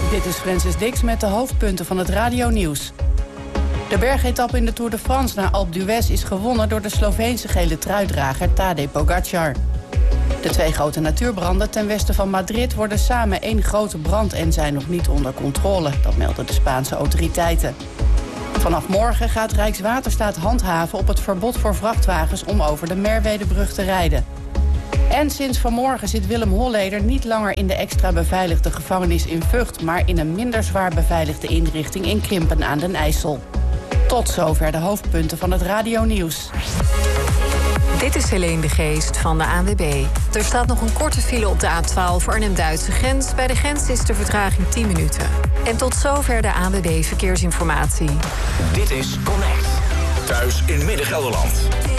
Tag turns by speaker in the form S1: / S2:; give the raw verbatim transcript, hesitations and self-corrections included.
S1: Dit is Francis Dix met de hoofdpunten van het radionieuws. De bergetappe in de Tour de France naar Alpe d'Huez is gewonnen door de Sloveense gele truidrager Tadej Pogacar. De twee grote natuurbranden ten westen van Madrid worden samen één grote brand en zijn nog niet onder controle. Dat melden de Spaanse autoriteiten. Vanaf morgen gaat Rijkswaterstaat handhaven op het verbod voor vrachtwagens om over de Merwedebrug te rijden. En sinds vanmorgen zit Willem Holleder niet langer in de extra beveiligde gevangenis in Vught, maar in een minder zwaar beveiligde inrichting in Krimpen aan den IJssel. Tot zover de hoofdpunten van het radionieuws.
S2: Dit is Helene de Geest van de A N W B. Er staat nog een korte file op de A twaalf Arnhem-Duitse grens. Bij de grens is de vertraging tien minuten. En tot zover de A N W B Verkeersinformatie.
S3: Dit is Connect. Thuis in Midden-Gelderland.